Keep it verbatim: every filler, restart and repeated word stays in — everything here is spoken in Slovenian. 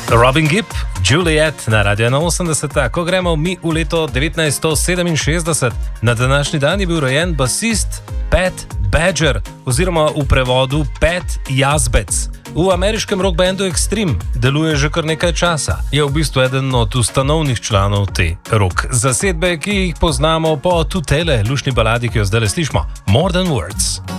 Robin Gibb, Juliet na Radio enainosemdeset, ko gremo mi v leto devetnajststo sedeminšestdeset. Na današnji dan je bil rojen basist Pat Badger, oziroma v prevodu Pat Yazbec. V ameriškem rock bandu Extreme deluje že kar nekaj časa. Je v bistvu eden od ustanovnih članov te rock zasedbe, ki jih poznamo po tutele lušni baladi, ki jo zdaj slišimo, More Than Words.